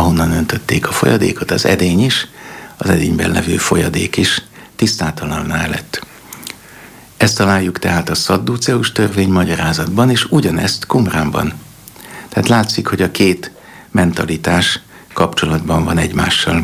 ahonnan öntötték a folyadékot, az edény is, az edényben levő folyadék is tisztátalanná lett. Ezt találjuk tehát a szadduceus törvény magyarázatban, és ugyanezt Qumránban. Tehát látszik, hogy a két mentalitás kapcsolatban van egymással.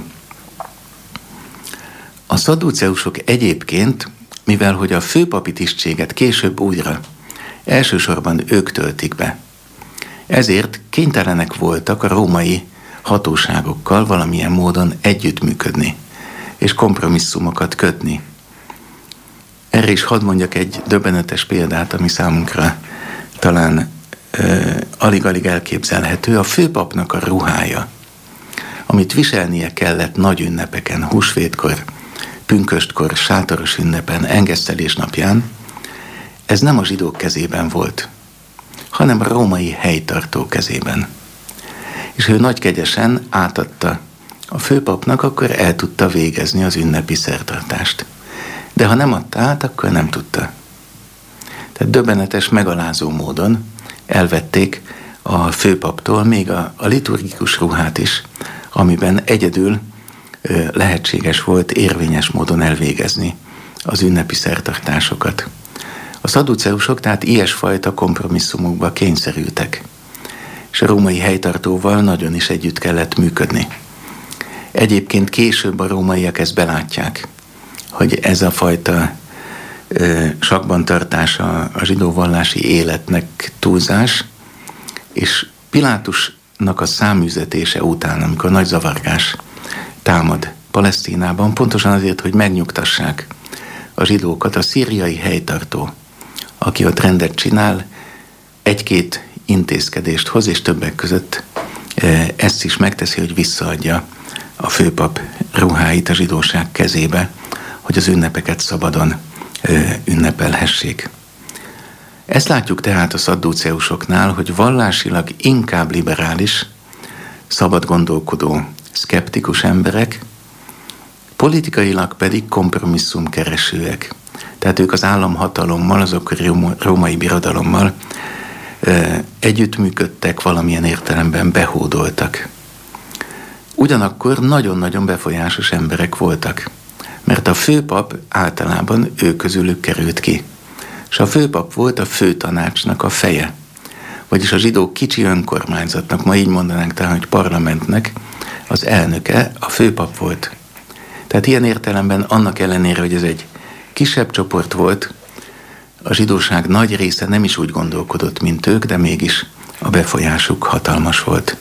A szadduceusok egyébként, mivel hogy a főpapi tisztséget később újra elsősorban ők töltik be, ezért kénytelenek voltak a római hatóságokkal valamilyen módon együttműködni, és kompromisszumokat kötni. Erre is hadd mondjak egy döbbenetes példát, ami számunkra talán alig-alig elképzelhető. A főpapnak a ruhája, amit viselnie kellett nagy ünnepeken, húsvétkor, pünköstkor, sátoros ünnepen, engesztelés napján, ez nem a zsidók kezében volt, hanem a római helytartó kezében. És ő nagykegyesen átadta a főpapnak, akkor el tudta végezni az ünnepi szertartást. De ha nem adta át, akkor nem tudta. Tehát döbbenetes, megalázó módon elvették a főpaptól még a liturgikus ruhát is, amiben egyedül lehetséges volt érvényes módon elvégezni az ünnepi szertartásokat. A szadduceusok tehát ilyesfajta kompromisszumokba kényszerültek, és a római helytartóval nagyon is együtt kellett működni. Egyébként később a rómaiak ezt belátják, hogy ez a fajta sakban tartása a zsidó vallási életnek túlzás, és Pilátusnak a száműzetése után, amikor nagy zavargás támad Palesztinában, pontosan azért, hogy megnyugtassák a zsidókat, a szíriai helytartó, aki ott rendet csinál, egy-két intézkedést hoz, és többek között ezt is megteszi, hogy visszaadja a főpap ruháit a zsidóság kezébe, hogy az ünnepeket szabadon ünnepelhessék. Ezt látjuk tehát a szadduceusoknál, hogy vallásilag inkább liberális, szabad gondolkodó, szkeptikus emberek, politikailag pedig kompromisszumkeresőek. Tehát ők az államhatalommal, az akkori római birodalommal együttműködtek, valamilyen értelemben behódoltak. Ugyanakkor nagyon-nagyon befolyásos emberek voltak, mert a főpap általában ő közülük került ki. És a főpap volt a főtanácsnak a feje, vagyis a zsidó kicsi önkormányzatnak, ma így mondanánk talán, hogy parlamentnek az elnöke a főpap volt. Tehát ilyen értelemben annak ellenére, hogy ez egy kisebb csoport volt, a zsidóság nagy része nem is úgy gondolkodott, mint ők, de mégis a befolyásuk hatalmas volt.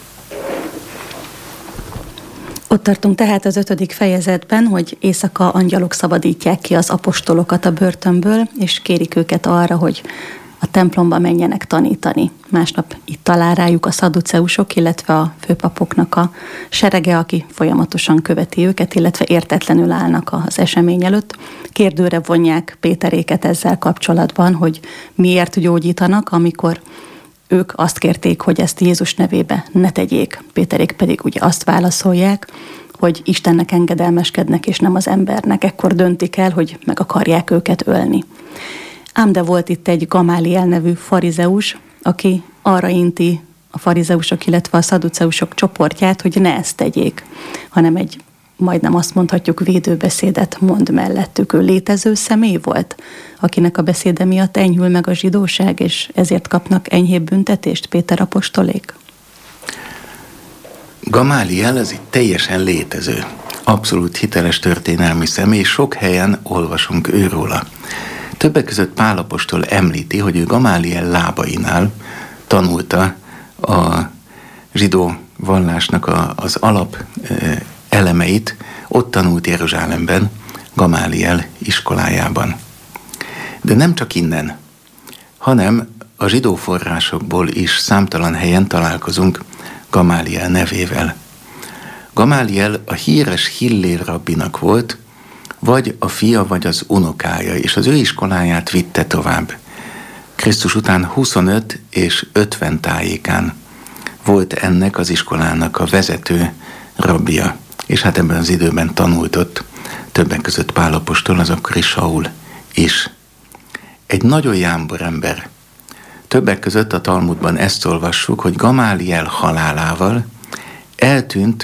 Ott tartunk tehát az 5. fejezetben, hogy éjszaka angyalok szabadítják ki az apostolokat a börtönből, és kérik őket arra, hogy a templomba menjenek tanítani. Másnap itt talál rájuk a szadduceusok, illetve a főpapoknak a serege, aki folyamatosan követi őket, illetve értetlenül állnak az esemény előtt. Kérdőre vonják Péteréket ezzel kapcsolatban, hogy miért gyógyítanak, amikor ők azt kérték, hogy ezt Jézus nevébe ne tegyék. Péterék pedig ugye azt válaszolják, hogy Istennek engedelmeskednek, és nem az embernek. Ekkor döntik el, hogy meg akarják őket ölni. Ám de volt itt egy Gamáliel nevű farizeus, aki arra inti a farizeusok, illetve a szadduceusok csoportját, hogy ne ezt tegyék, hanem egy, majdnem azt mondhatjuk, védőbeszédet mond mellettük. Ő létező személy volt, akinek a beszéde miatt enyhül meg a zsidóság, és ezért kapnak enyhébb büntetést Péter apostolék? Gamáliel az egy teljesen létező, abszolút hiteles történelmi személy, sok helyen olvasunk őróla. Többek között Pál apostol említi, hogy ő Gamáliel lábainál tanulta a zsidó vallásnak az alap elemeit, ott tanult Jeruzsálemben, Gamáliel iskolájában. De nem csak innen, hanem a zsidó forrásokból is számtalan helyen találkozunk Gamáliel nevével. Gamáliel a híres Hillél rabbinak volt, vagy a fia, vagy az unokája, és az ő iskoláját vitte tovább. Krisztus után 25 és 50 tájékán volt ennek az iskolának a vezető rabbija, és hát ebben az időben tanult ott többek között Pál apostol, az akkori Saul is. Egy nagyon jámbor ember. Többek között a Talmudban ezt olvassuk, hogy Gamáliel halálával eltűnt